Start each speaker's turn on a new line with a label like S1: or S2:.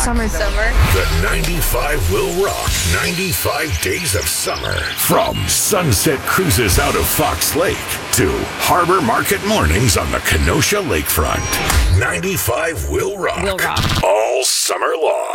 S1: Summer.
S2: The 95 will rock 95 days of summer. From sunset cruises out of Fox Lake to harbor market mornings on the Kenosha lakefront. 95 will rock. All summer long.